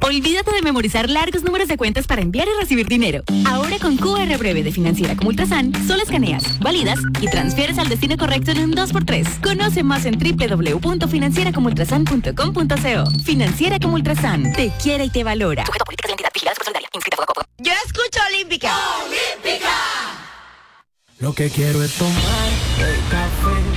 Olvídate de memorizar largos números de cuentas para enviar y recibir dinero. Ahora con QR Breve de Financiera como Ultrasan, solo escaneas, validas y transfieres al destino correcto en un 2x3. Conoce más en www.financieracomultrasan.com.co. Financiera como Ultrasan. Te quiere y te valora. Sujeto a políticas de identidad vigiladas por Solidaria. Inscrita a Focopo. Yo escucho Olímpica. Lo que quiero es tomar el café